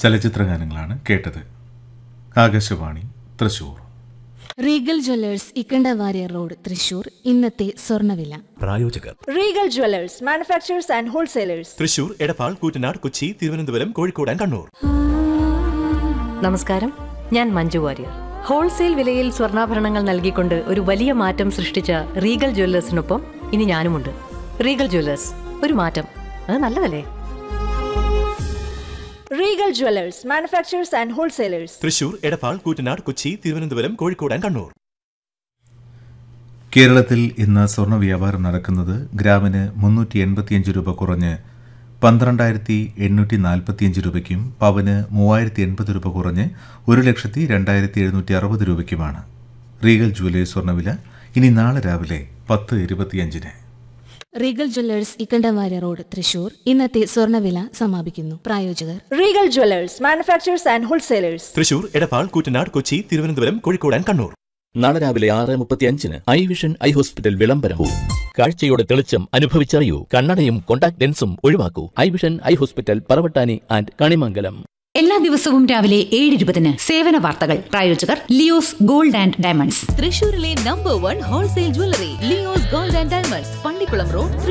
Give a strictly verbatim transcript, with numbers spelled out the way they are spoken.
ചലച്ചിത്രഗാനങ്ങളാണ് കേട്ടത്. Akashvani Thrissur. Regal Jewellers Ikkanda Warrier road Thrissur. ഇന്നത്തെ സ്വർണ്ണവില. പ്രായോജകർ Regal Jewellers manufacturers and wholesalers Thrissur, Edappal, Koottanad, Kochi, Thiruvananthapuram, Kozhikode and Kannur. നമസ്കാരം, ഞാൻ മഞ്ജു വാര്യർ. ഹോൾസെയിൽ വിലയിൽ സ്വർണ്ണാഭരണങ്ങൾ നൽകിക്കൊണ്ട് ഒരു വലിയ മാറ്റം സൃഷ്ടിച്ച റീഗൽ ജ്വല്ലേഴ്സിനൊപ്പം ഇനി ഞാനുമുണ്ട്. റീഗൽ ജ്വല്ലേഴ്സ്, ഒരു മാറ്റം, അത് നല്ലതല്ലേ? Regal Jewellers manufacturers and wholesalers Thrissur, Edappal, Koottanad, Kochi, Thiruvananthapuram, Kozhikode and Kannur. കേരളത്തിൽ ഇന്ന് സ്വർണ്ണ വ്യാപാരം നടക്കുന്നത് ഗ്രാമിന് മുന്നൂറ്റി എൺപത്തിയഞ്ച് രൂപ കുറഞ്ഞ് പന്ത്രണ്ടായിരത്തി എണ്ണൂറ്റി നാൽപ്പത്തിയഞ്ച് രൂപയ്ക്കും പവന് മൂവായിരത്തി എൺപത് രൂപ കുറഞ്ഞ് ഒരു ലക്ഷത്തി രണ്ടായിരത്തി എഴുന്നൂറ്റി അറുപത് രൂപയ്ക്കുമാണ്. റീഗൽ ജ്വല്ലേഴ്സ് സ്വർണ്ണവില ഇനി നാളെ രാവിലെ പത്ത് ഇരുപത്തിയഞ്ചിന്. Regal Jewellers Ikkanda Warrier road Thrissur. ഇന്നത്തെ സ്വർണ്ണവില സമാപിക്കുന്നു. പ്രായോജകർ Regal Jewellers manufacturers and wholesalers Thrissur, Edappal, Koottanad, Kochi, Thiruvananthapuram, Kozhikode and Kannur. നാളെ രാവിലെ ആറ് മുപ്പത്തിയഞ്ചിന് ഐ വിഷൻ ഐ ഹോസ്പിറ്റൽ വിളംബരവും. കാഴ്ചയുടെ തെളിച്ചം അനുഭവിച്ചറിയൂ. കണ്ണടയും contact ലെൻസും ഒഴിവാക്കൂ. I vision eye hospital, Paravattani and Kanimangalam. എല്ലാ ദിവസവും രാവിലെ ഏഴ് ഇരുപതിന് സേവന വാർത്തകൾ. പ്രായോജകർ ലിയോസ് ഗോൾഡ് ആൻഡ് ഡയമണ്ട്സ്. തൃശൂരിലെ number one wholesale jewellery Leo's gold and diamonds, Pallikkulam road.